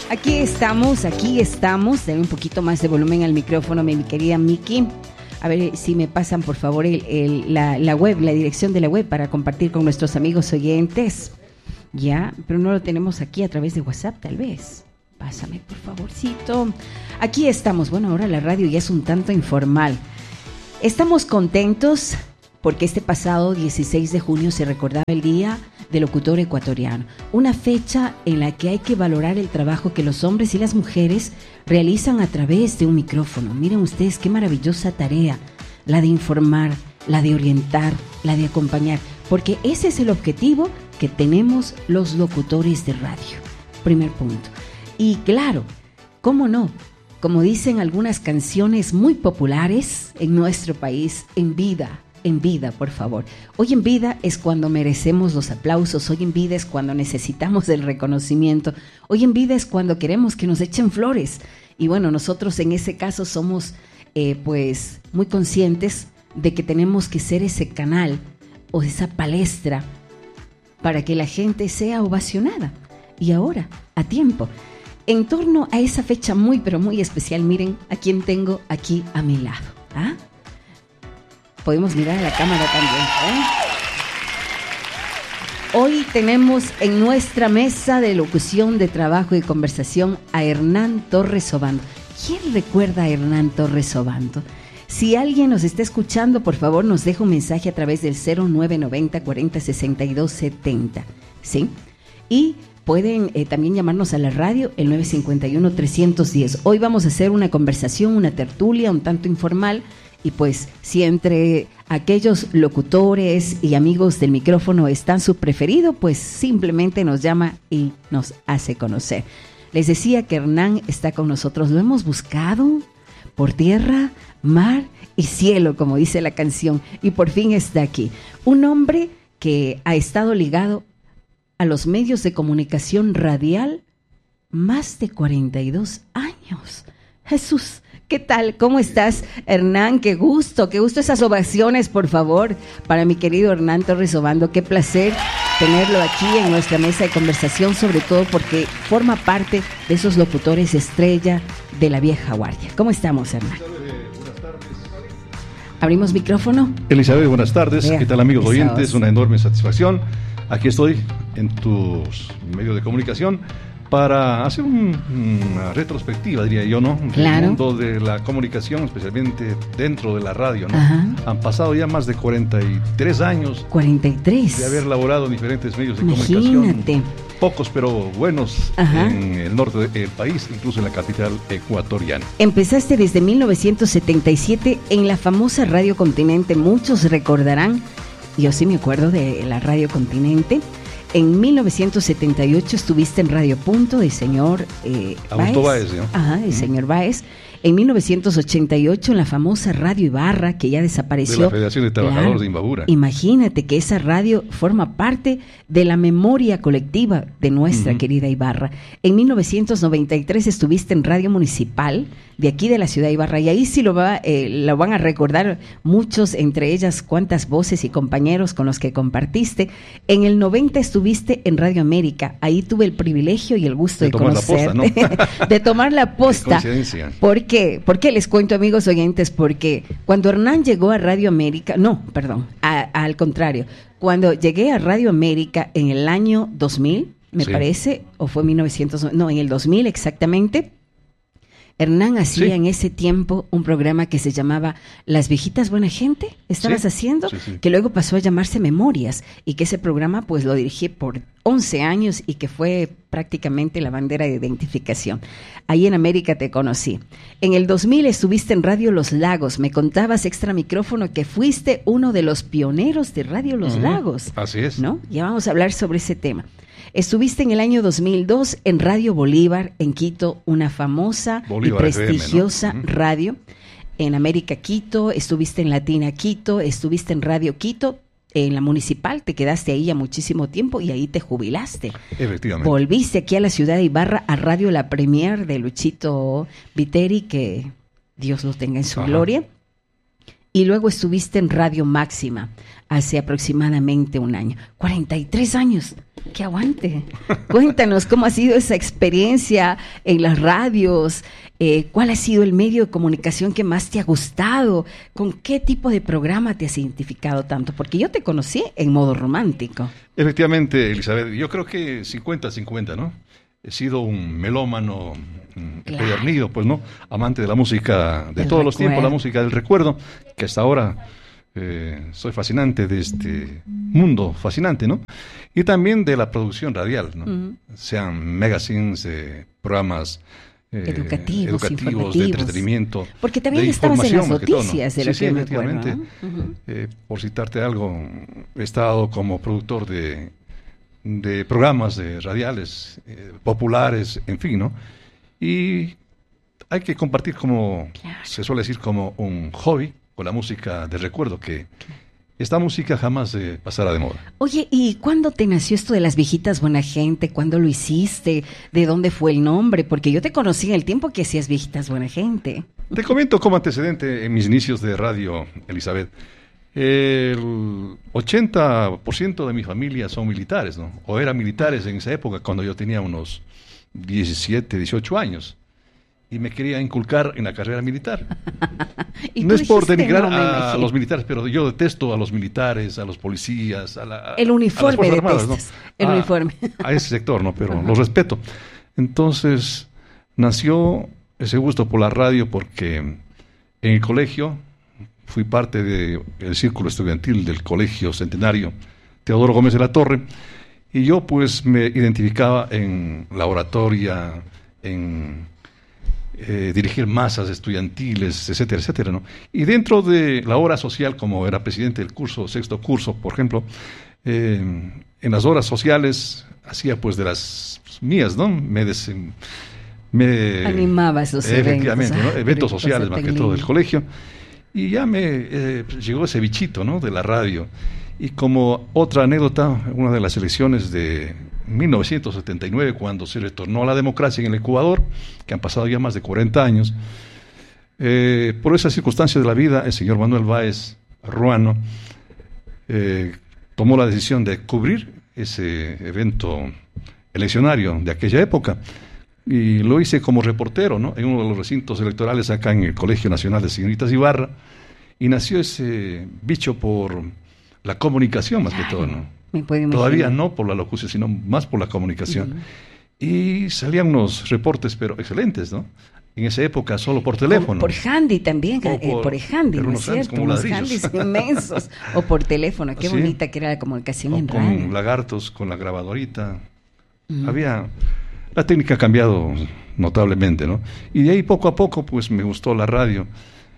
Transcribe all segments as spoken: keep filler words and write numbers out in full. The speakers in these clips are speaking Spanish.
Aquí estamos, aquí estamos. Denle un poquito más de volumen al micrófono, mi, mi querida Miki. A ver si me pasan, por favor, el, el, la, la web, la dirección de la web para compartir con nuestros amigos oyentes. Ya, pero no lo tenemos aquí a través de WhatsApp, tal vez. Pásame, por favorcito. Aquí estamos. Bueno, ahora la radio ya es un tanto informal. Estamos contentos porque este pasado dieciséis de junio se recordaba el Día del Locutor Ecuatoriano, una fecha en la que hay que valorar el trabajo que los hombres y las mujeres realizan a través de un micrófono. Miren ustedes qué maravillosa tarea, la de informar, la de orientar, la de acompañar, porque ese es el objetivo que tenemos los locutores de radio. Primer punto. Y claro, ¿cómo no? Como dicen algunas canciones muy populares en nuestro país, en vida. En vida, por favor. Hoy en vida es cuando merecemos los aplausos, hoy en vida es cuando necesitamos el reconocimiento, hoy en vida es cuando queremos que nos echen flores. Y bueno, nosotros en ese caso somos eh, pues muy conscientes de que tenemos que ser ese canal o esa palestra para que la gente sea ovacionada. Y ahora, a tiempo. En torno a esa fecha muy pero muy especial, miren a quién tengo aquí a mi lado. ¿Ah? Podemos mirar a la cámara también, ¿eh? Hoy tenemos en nuestra mesa de locución, de trabajo y conversación a Hernán Torres Obando. ¿Quién recuerda a Hernán Torres Obando? Si alguien nos está escuchando, por favor nos deja un mensaje a través del cero nueve noventa cuarenta sesenta y dos setenta, ¿sí? Y pueden eh, también llamarnos a la radio, el nueve cinco uno trescientos diez. Hoy vamos a hacer una conversación, una tertulia un tanto informal. Y pues, si entre aquellos locutores y amigos del micrófono están su preferido, pues simplemente nos llama y nos hace conocer. Les decía que Hernán está con nosotros. Lo hemos buscado por tierra, mar y cielo, como dice la canción, y por fin está aquí. Un hombre que ha estado ligado a los medios de comunicación radial más de cuarenta y dos años. Jesús, ¿qué tal? ¿Cómo estás, Hernán? Qué gusto, qué gusto esas ovaciones, por favor, para mi querido Hernán Torres Obando. Qué placer tenerlo aquí en nuestra mesa de conversación, sobre todo porque forma parte de esos locutores estrella de la vieja guardia. ¿Cómo estamos, Hernán? Buenas tardes. ¿Abrimos micrófono? Elizabeth, buenas tardes. Vea, ¿qué tal, amigos pesados. oyentes? Una enorme satisfacción. Aquí estoy en tus medios de comunicación para hacer un, una retrospectiva, diría yo, ¿no? Claro. Del mundo de la comunicación, especialmente dentro de la radio, ¿no? Ajá. Han pasado ya más de cuarenta y tres años cuarenta y tres. de haber laborado en diferentes medios de Imagínate. comunicación. Pocos, pero buenos. Ajá. En el norte del país, incluso en la capital ecuatoriana. Empezaste desde mil novecientos setenta y siete en la famosa Radio Continente. Muchos recordarán, yo sí me acuerdo de la Radio Continente. En mil novecientos setenta y ocho estuviste en Radio Punto del señor eh, Augusto Báez, ¿no? Ajá, el señor Báez. En mil novecientos ochenta y ocho en la famosa Radio Ibarra, que ya desapareció. De la Federación de Trabajadores Claro. de Imbabura. Imagínate que esa radio forma parte de la memoria colectiva de nuestra uh-huh. querida Ibarra. En mil novecientos noventa y tres estuviste en Radio Municipal de aquí de la ciudad de Ibarra, y ahí sí lo, va, eh, lo van a recordar muchos, entre ellas cuántas voces y compañeros con los que compartiste. En el noventa estuviste en Radio América, ahí tuve el privilegio y el gusto de, de conocerte, ¿no? de tomar la posta. ¿Por qué? ¿Por qué les cuento, amigos oyentes? Porque cuando Hernán llegó a Radio América, no, perdón, a, a, al contrario, cuando llegué a Radio América en el año dos mil, me sí. parece, o fue mil novecientos, no, en el dos mil exactamente, Hernán hacía sí. en ese tiempo un programa que se llamaba Las Viejitas Buena Gente, estabas sí. haciendo, sí, sí. que luego pasó a llamarse Memorias, y que ese programa pues lo dirigí por once años y que fue prácticamente la bandera de identificación. Ahí en América te conocí. En el dos mil estuviste en Radio Los Lagos, me contabas extra micrófono que fuiste uno de los pioneros de Radio Los uh-huh. Lagos. Así es. ¿No? Ya vamos a hablar sobre ese tema. Estuviste en el año dos mil dos en Radio Bolívar, en Quito, una famosa Bolívar y prestigiosa F M, ¿no? uh-huh. radio. En América Quito, estuviste en Latina Quito, estuviste en Radio Quito, en la Municipal, te quedaste ahí ya muchísimo tiempo y ahí te jubilaste. Efectivamente. Volviste aquí a la ciudad de Ibarra, a Radio La Premier de Luchito Viteri, que Dios lo tenga en su Ajá. gloria. y luego estuviste en Radio Máxima hace aproximadamente un año. cuarenta y tres años. ¡Qué aguante! Cuéntanos cómo ha sido esa experiencia en las radios, eh, cuál ha sido el medio de comunicación que más te ha gustado, con qué tipo de programa te has identificado tanto, porque yo te conocí en Modo Romántico. Efectivamente, Elizabeth, yo creo que cincuenta cincuenta, ¿no? He sido un melómano Claro. empedernido, pues, ¿no? Amante de la música de Del todos los recuerdo. tiempos, la música del recuerdo, que hasta ahora eh, soy fascinante de este mundo fascinante, ¿no? Y también de la producción radial, ¿no? Ujú. Sean magazines, eh, programas eh, Educativos, educativos, de informativos. entretenimiento, Porque también de estabas en las información, más que todo, ¿no? noticias, de Sí, lo sí, que me efectivamente. acuerdo, ¿no? Ujú. Eh, por citarte algo, he estado como productor de, de programas de radiales, eh, populares, en fin, ¿no? Y hay que compartir como, Claro. se suele decir, como un hobby con la música de recuerdo, que esta música jamás eh, pasará de moda. Oye, ¿y cuándo te nació esto de las viejitas buena gente? ¿Cuándo lo hiciste? ¿De dónde fue el nombre? Porque yo te conocí en el tiempo que hacías viejitas buena gente. Te comento como antecedente en mis inicios de radio, Elizabeth. El ochenta por ciento de mi familia son militares, ¿no? O eran militares en esa época, cuando yo tenía unos diecisiete, dieciocho años. Y me quería inculcar en la carrera militar. Y No tú es por dijiste, denigrar "No, me a imagino". los militares, pero yo detesto a los militares, a los policías, a la, a- El a uniforme las Fuerzas Armadas, detestas, ¿no? el A- uniforme. A ese sector, ¿no? Pero Ajá. los respeto. Entonces, nació ese gusto por la radio porque en el colegio fui parte del círculo estudiantil del Colegio Centenario Teodoro Gómez de la Torre, y yo pues me identificaba en la oratoria, en eh, dirigir masas estudiantiles, etcétera, etcétera, ¿no? Y dentro de la hora social, como era presidente del curso, sexto curso, por ejemplo, eh, en las horas sociales hacía pues de las mías, ¿no? Me des, me Animaba esos eventos. efectivamente, ¿no? Ah, Eventos qué sociales cosa más tan que todo del linda. colegio. Y ya me eh, llegó ese bichito, ¿no? De la radio. Y como otra anécdota, una de las elecciones de mil novecientos setenta y nueve, cuando se retornó a la democracia en el Ecuador, que han pasado ya más de cuarenta años, eh, por esas circunstancias de la vida, el señor Manuel Báez Ruano eh, tomó la decisión de cubrir ese evento eleccionario de aquella época. Y lo hice como reportero, ¿no? En uno de los recintos electorales acá en el Colegio Nacional de Señoritas Ibarra, y nació ese bicho por la comunicación más que todo, ¿no? Me puedo imaginar. Todavía no por la locución, sino más por la comunicación. Ujú. Y salían unos reportes, pero excelentes, ¿no? En esa época solo por teléfono. Por, por handy también, O eh, por- por, handy, pero ¿no es unos handies cierto? como Unos ladrillos. handys inmensos. O por teléfono, qué Sí. bonita que era la comunicación O en con radio. lagartos, con la grabadorita. Ujú. Había... La técnica ha cambiado notablemente, ¿no? Y de ahí poco a poco, pues me gustó la radio.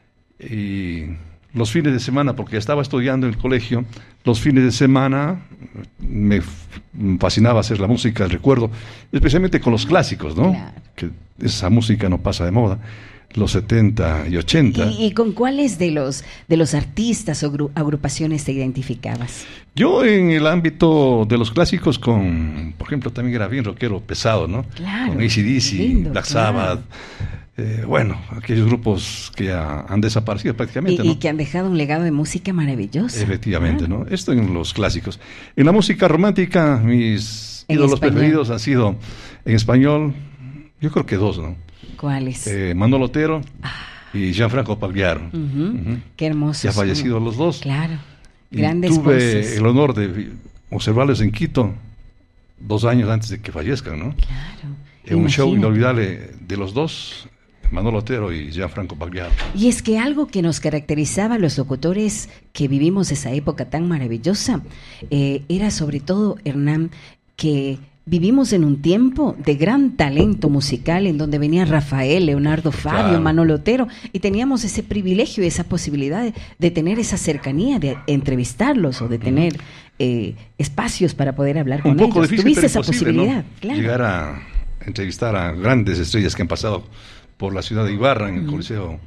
Y los fines de semana, porque estaba estudiando en el colegio, los fines de semana me f- fascinaba hacer la música, el recuerdo, especialmente con los clásicos, ¿no? Claro. Que esa música no pasa de moda, los setenta y ochenta. ¿Y, y con cuáles de los de los artistas o gru- agrupaciones te identificabas? Yo en el ámbito de los clásicos con, por ejemplo, también era bien rockero pesado, ¿no? Claro, Con A C D C, lindo, Black claro. Sabbath, eh, bueno, aquellos grupos que ya han desaparecido Y, prácticamente, y ¿no? que han dejado un legado de música maravillosa. Efectivamente, Ah. ¿no? Esto en los clásicos. En la música romántica, mis En ídolos español. preferidos han sido, en español, yo creo que dos, ¿no? ¿Cuáles? Eh, Manolo Otero y Gianfranco Pagliaro. Ah. Ujú. Ujú. Qué hermosos. Ya son. fallecidos los dos. Claro. Y Grandes tuve voces. el honor de vi- observarles en Quito dos años antes de que fallezcan, ¿no? Claro. En un show Imagínate. inolvidable de los dos, Manolo Otero y Gianfranco Pagliaro. Y es que algo que nos caracterizaba a los locutores que vivimos esa época tan maravillosa eh, era sobre todo, Hernán, que vivimos en un tiempo de gran talento musical en donde venía Rafael, Leonardo Fabio, Claro. Manolo Otero, y teníamos ese privilegio y esa posibilidad de, de tener esa cercanía, de entrevistarlos o de tener eh, espacios para poder hablar Un con poco ellos. difícil, Tuviste pero esa imposible, ¿no? posibilidad, claro. Llegar a entrevistar a grandes estrellas que han pasado por la ciudad de Ibarra, en el Ujú. Coliseo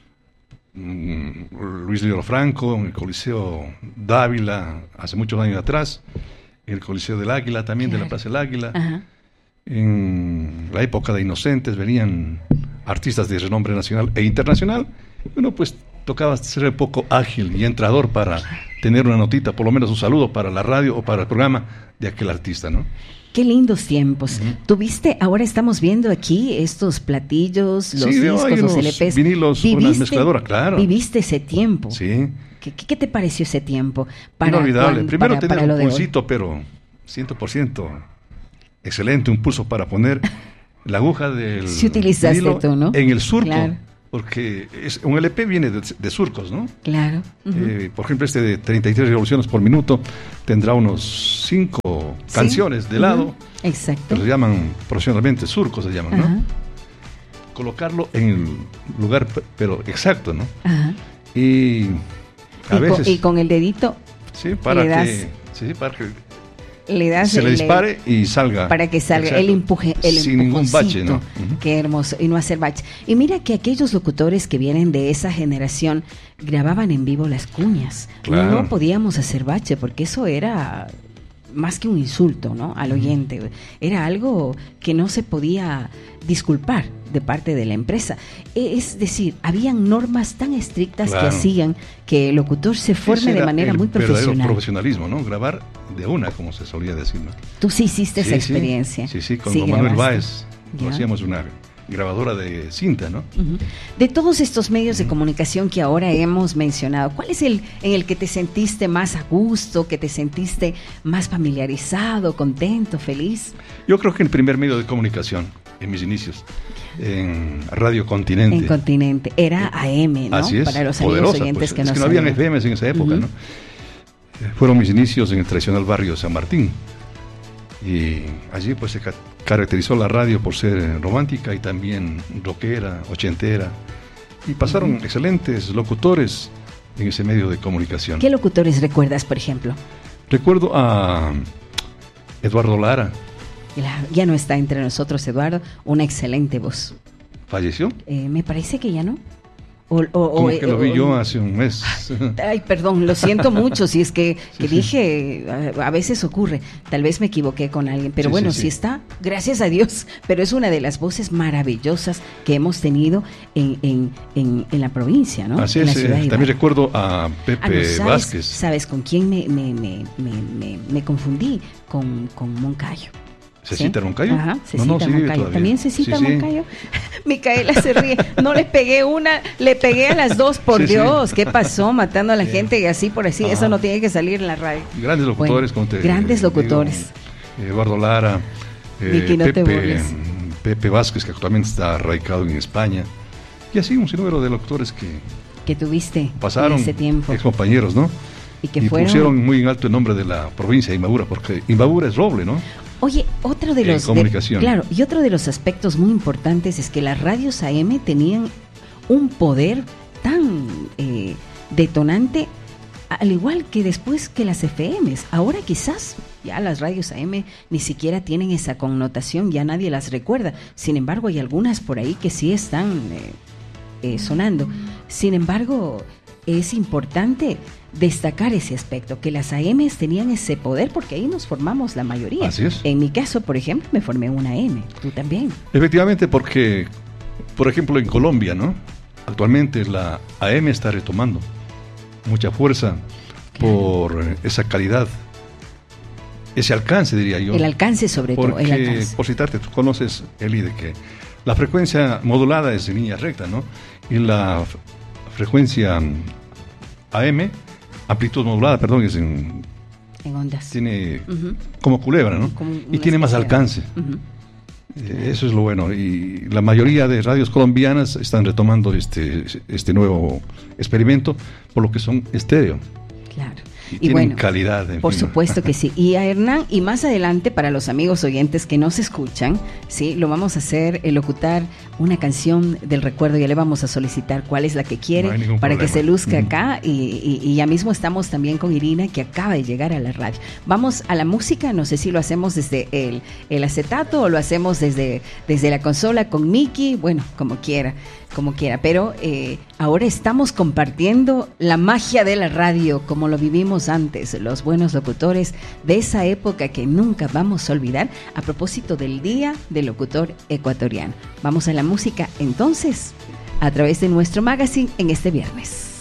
mm, Luis Liro Franco, en el Coliseo Dávila, hace muchos años atrás, en el Coliseo del Águila, también de la Claro. Plaza del Águila. Ajá. En la época de Inocentes venían artistas de renombre nacional e internacional. Uno pues tocaba ser un poco ágil y entrador para tener una notita, por lo menos un saludo para la radio o para el programa de aquel artista, ¿no? Qué lindos tiempos. Uh-huh. ¿Tuviste, ahora estamos viendo aquí estos platillos, los sí, discos, los, los L Pes? Vinilos, una mezcladora, claro. ¿Viviste ese tiempo? Sí. ¿Qué, qué te pareció ese tiempo? Para Inolvidable. Cuando, Primero para, tener para un pulsito, pero cien por ciento excelente, un pulso para poner la aguja del sí utilizaste vinilo tú, ¿no? en el surco. Claro. Porque es, un L P viene de, de surcos, ¿no? Claro. Uh-huh. Eh, por ejemplo, este de treinta y tres revoluciones por minuto tendrá unos cinco ¿sí? canciones de lado. Uh-huh. Exacto. Que se llaman profesionalmente surcos, se llaman, uh-huh. ¿no? Colocarlo en el lugar, pero exacto, ¿no? Uh-huh. Y a y veces... Con, y con el dedito sí, para le das... que... Sí, para que... Le das se el, le dispare y salga para que salga exacto. el empuje el sin ningún bache, ¿no? Uh-huh. Qué hermoso, y no hacer bache. Y mira que aquellos locutores que vienen de esa generación grababan en vivo las cuñas. Claro. No podíamos hacer bache porque eso era más que un insulto, ¿no? Al oyente. Era algo que no se podía disculpar de parte de la empresa. Es decir, habían normas tan estrictas claro. que hacían que el locutor se forme de manera muy profesional. Profesionalismo, ¿no? Grabar de una, como se solía decir, ¿no? Tú sí hiciste sí, esa experiencia. Sí, sí, con sí, Manuel Báez lo hacíamos una grabadora de cinta, ¿no? Uh-huh. De todos estos medios de comunicación que ahora hemos mencionado, ¿cuál es el en el que te sentiste más a gusto, que te sentiste más familiarizado, contento, feliz? Yo creo que el primer medio de comunicación, en mis inicios, en Radio Continente. En Continente, era A M, ¿no? Así es, para los poderosa, amigos oyentes pues, que es no que no habían F Ms en esa época, uh-huh. ¿no? Fueron mis inicios en el tradicional barrio San Martín. Y allí pues se ca- caracterizó la radio por ser romántica y también rockera, ochentera. Y pasaron uh-huh. excelentes locutores en ese medio de comunicación. ¿Qué locutores recuerdas, por ejemplo? Recuerdo a Eduardo Lara. Claro, ya no está entre nosotros Eduardo, una excelente voz. ¿Falleció? Eh, me parece que ya no. O, o, Como o, que lo o, vi o, yo hace un mes. Ay, perdón, lo siento mucho, si es que, que sí, dije, sí. A, a veces ocurre, tal vez me equivoqué con alguien, pero sí, bueno, sí, sí sí está, gracias a Dios, pero es una de las voces maravillosas que hemos tenido en, en, en, en la provincia, ¿no? Así en es, la ciudad eh, también recuerdo a Pepe ah, no, ¿sabes, Vázquez. ¿Sabes con quién me, me, me, me, me, me confundí? Con, con Moncayo. ¿Cecita ¿Sí? Moncayo? Ajá, Cecita no, no, sí Moncayo. ¿También Cecita sí, Moncayo? Sí. Micaela se ríe. No le pegué una, le pegué a las dos, por sí, Dios. Sí. ¿Qué pasó? Matando a la sí. gente y así por así. Ajá. Eso no tiene que salir en la radio. Grandes locutores, bueno, como te Grandes digo, locutores. Eduardo Lara, eh, Vicky, no Pepe, te Pepe Vázquez, que actualmente está radicado en España. Y así un sinnúmero de locutores que... Que tuviste pasaron, en ese tiempo. Ex compañeros, ¿no? Y que y fueron... pusieron muy en alto el nombre de la provincia de Imbabura, porque Imbabura es roble, ¿no? Oye, otro de los... comunicación. De, claro, y otro de los aspectos muy importantes es que las radios A M tenían un poder tan eh, detonante, al igual que después que las F Ms. Ahora quizás ya las radios A M ni siquiera tienen esa connotación, ya nadie las recuerda. Sin embargo, hay algunas por ahí que sí están eh, eh, sonando. Sin embargo, es importante destacar ese aspecto, que las A Ms tenían ese poder porque ahí nos formamos la mayoría. Así es. En mi caso, por ejemplo, me formé en una A M, tú también. Efectivamente, porque, por ejemplo, en Colombia, ¿no? Actualmente la A M está retomando mucha fuerza claro. por esa calidad, ese alcance, diría yo. El alcance sobre porque, todo, el alcance. Por citarte, tú conoces, Eli, de que la frecuencia modulada es en línea recta, ¿no? Y la f- frecuencia A M, amplitud modulada, perdón, es en... En ondas. Tiene uh-huh. como culebra, ¿no? Como y tiene más alcance. Uh-huh. Eh, eso es lo bueno. Y la mayoría de radios colombianas están retomando este, este nuevo experimento, por lo que son estéreo. Claro. Y, y tienen bueno, calidad. Por fin. supuesto que sí. Y a Hernán, y más adelante, para los amigos oyentes que nos escuchan, sí, lo vamos a hacer, el locutar una canción del recuerdo. Ya le vamos a solicitar cuál es la que quiere no para problema. que se luzca uh-huh. acá. Y, y, y ya mismo estamos también con Irina, que acaba de llegar a la radio. Vamos a la música. No sé si lo hacemos desde el, el acetato o lo hacemos desde, desde la consola con Miki. Bueno, como quiera. como quiera, pero eh, ahora estamos compartiendo la magia de la radio como lo vivimos antes, los buenos locutores de esa época que nunca vamos a olvidar, a propósito del Día del Locutor Ecuatoriano. Vamos a la música entonces, a través de nuestro magazine en este viernes.